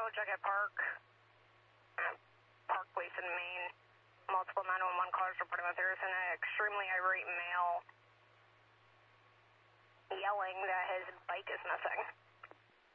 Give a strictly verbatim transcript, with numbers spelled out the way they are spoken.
Jughead Park, uh, Park Place in Maine. Multiple nine one one cars reporting that there's an extremely irate male yelling that his bike is missing.